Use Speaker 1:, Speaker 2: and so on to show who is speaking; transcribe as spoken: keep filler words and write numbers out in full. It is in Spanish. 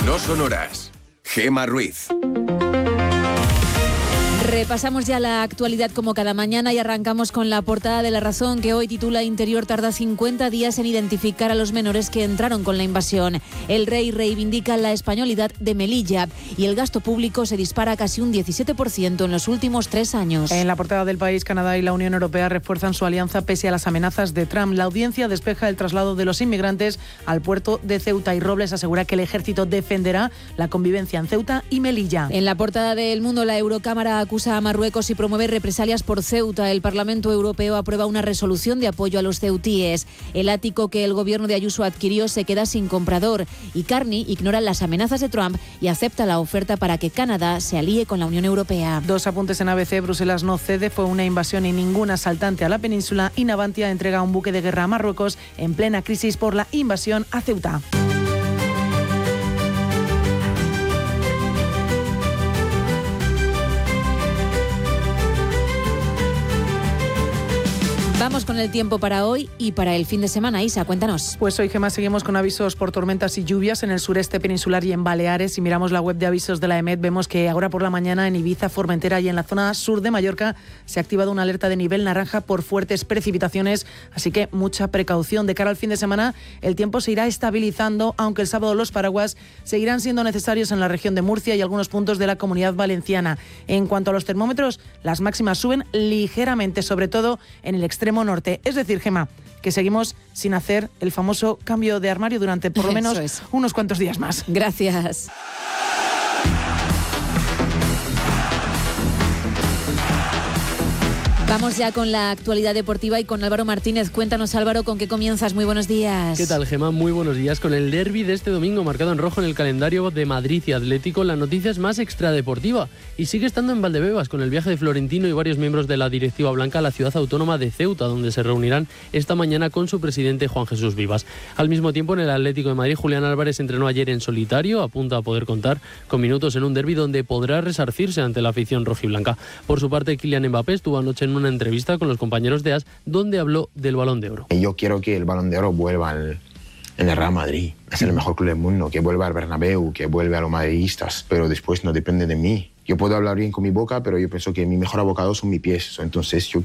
Speaker 1: No son horas. Gema Ruiz.
Speaker 2: Repasamos ya la actualidad como cada mañana y arrancamos con la portada de La Razón, que hoy titula Interior tarda cincuenta días en identificar a los menores que entraron con la invasión. El rey reivindica la españolidad de Melilla y el gasto público se dispara casi un diecisiete por ciento en los últimos tres años.
Speaker 3: En la portada del País, Canadá y la Unión Europea refuerzan su alianza pese a las amenazas de Trump. La audiencia despeja el traslado de los inmigrantes al puerto de Ceuta y Robles asegura que el ejército defenderá la convivencia en Ceuta y Melilla.
Speaker 2: En la portada de El Mundo, la Eurocámara acusa a Marruecos y promueve represalias por Ceuta. El Parlamento Europeo aprueba una resolución de apoyo a los ceutíes. El ático que el gobierno de Ayuso adquirió se queda sin comprador y Carney ignora las amenazas de Trump y acepta la oferta para que Canadá se alíe con la Unión Europea.
Speaker 3: Dos apuntes en A B C. Bruselas no cede, fue una invasión y ningún asaltante a la península. Y Navantia entrega un buque de guerra a Marruecos en plena crisis por la invasión a Ceuta.
Speaker 2: Vamos con el tiempo para hoy y para el fin de semana. Isa, cuéntanos.
Speaker 3: Pues hoy, Gemma, seguimos con avisos por tormentas y lluvias en el sureste peninsular y en Baleares. Si miramos la web de avisos de la EMET, vemos que ahora por la mañana en Ibiza, Formentera y en la zona sur de Mallorca se ha activado una alerta de nivel naranja por fuertes precipitaciones, así que mucha precaución. De cara al fin de semana, el tiempo se irá estabilizando, aunque el sábado los paraguas seguirán siendo necesarios en la región de Murcia y algunos puntos de la Comunidad Valenciana. En cuanto a los termómetros, las máximas suben ligeramente, sobre todo en el extremo norte. Es decir, Gema, que seguimos sin hacer el famoso cambio de armario durante por lo menos es. unos cuantos días más.
Speaker 2: Gracias. Vamos ya con la actualidad deportiva y con Álvaro Martínez. Cuéntanos, Álvaro, ¿con qué comienzas? Muy buenos días.
Speaker 4: ¿Qué tal, Gemma? Muy buenos días. Con el derbi de este domingo marcado en rojo en el calendario de Madrid y Atlético, la noticia es más extradeportiva y sigue estando en Valdebebas con el viaje de Florentino y varios miembros de la directiva blanca a la ciudad autónoma de Ceuta, donde se reunirán esta mañana con su presidente Juan Jesús Vivas. Al mismo tiempo, en el Atlético de Madrid, Julián Álvarez entrenó ayer en solitario, apunta a poder contar con minutos en un derbi donde podrá resarcirse ante la afición rojiblanca. Por su parte, Kylian Mbappé estuvo anoche en una entrevista con los compañeros de A S, donde habló del Balón de Oro.
Speaker 5: Yo quiero que el Balón de Oro vuelva al, en el Real Madrid. Es el mejor club del mundo, que vuelva al Bernabéu, que vuelva a los madridistas, pero después no depende de mí. Yo puedo hablar bien con mi boca, pero yo pienso que mi mejor abocado son mis pies. Entonces yo